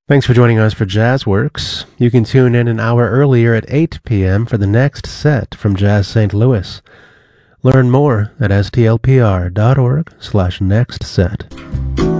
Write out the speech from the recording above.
Thanks for joining us for Jazzworks. You can tune in an hour earlier at 8 p.m. for the next set from Jazz St. Louis. Learn more at stlpr.org/nextset.